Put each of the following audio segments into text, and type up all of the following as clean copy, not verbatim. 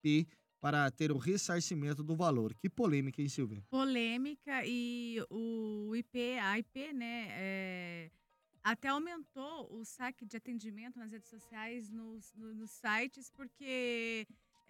IP para ter o ressarcimento do valor. Que polêmica, hein, Silvia? Polêmica e a IP, né, até aumentou o saque de atendimento nas redes sociais, nos sites, porque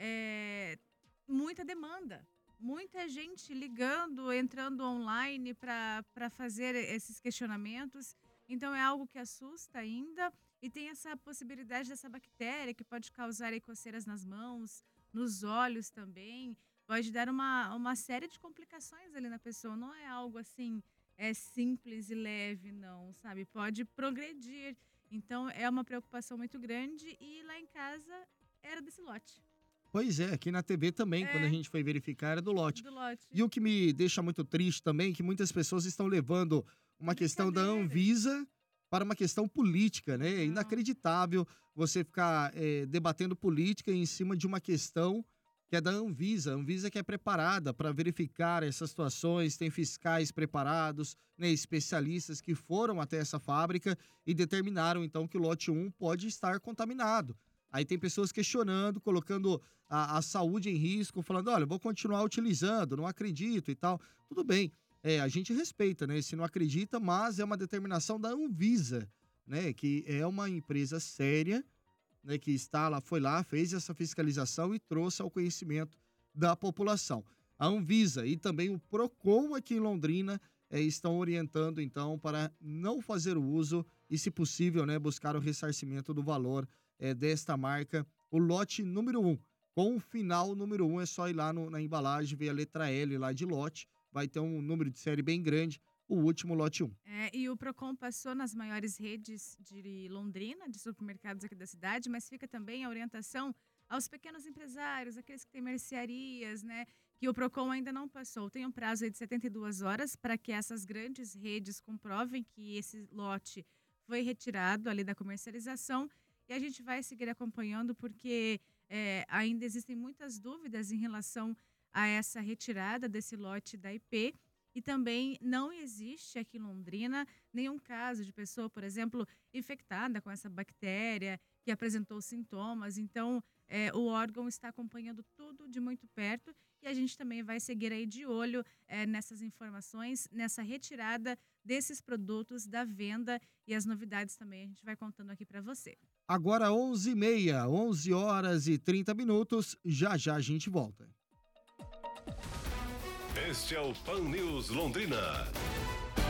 muita demanda. Muita gente ligando, entrando online para fazer esses questionamentos. Então é algo que assusta ainda. E tem essa possibilidade dessa bactéria que pode causar aí coceiras nas mãos, nos olhos também. Pode dar uma série de complicações ali na pessoa. Não é algo assim, simples e leve, não, sabe? Pode progredir. Então é uma preocupação muito grande. E lá em casa era desse lote. Pois é, aqui na TV também, quando a É, gente foi verificar, era do lote. do lote. E o que me deixa muito triste também é que muitas pessoas estão levando uma questão da Brincadeira. Anvisa para uma questão política, né? É Não. inacreditável você ficar debatendo política em cima de uma questão que é da Anvisa. A Anvisa que é preparada para verificar essas situações, tem fiscais preparados, né, especialistas que foram até essa fábrica e determinaram então que o lote 1 pode estar contaminado. Aí tem pessoas questionando, colocando a saúde em risco, falando, olha, vou continuar utilizando, não acredito e tal. Tudo bem, a gente respeita, né? Se não acredita, mas é uma determinação da Anvisa, né? Que é uma empresa séria, né? Que está lá, foi lá, fez essa fiscalização e trouxe ao conhecimento da população. A Anvisa e também o Procon aqui em Londrina estão orientando, então, para não fazer o uso e, se possível, né, buscar o ressarcimento do valor desta marca, o lote número 1. Com o final número 1, é só ir lá na embalagem, ver a letra L lá de lote, vai ter um número de série bem grande, o último lote 1. E o Procon passou nas maiores redes de Londrina, de supermercados aqui da cidade, mas fica também a orientação aos pequenos empresários, aqueles que têm mercearias, né? Que o Procon ainda não passou. Tem um prazo aí de 72 horas para que essas grandes redes comprovem que esse lote foi retirado ali da comercialização. E a gente vai seguir acompanhando porque ainda existem muitas dúvidas em relação a essa retirada desse lote da IP. E também não existe aqui em Londrina nenhum caso de pessoa, por exemplo, infectada com essa bactéria, que apresentou sintomas. Então, o órgão está acompanhando tudo de muito perto e a gente também vai seguir aí de olho nessas informações, nessa retirada desses produtos da venda e as novidades também a gente vai contando aqui para você. Agora 11h30, 11 horas e 30 minutos, já já a gente volta. Este é o Pan News Londrina.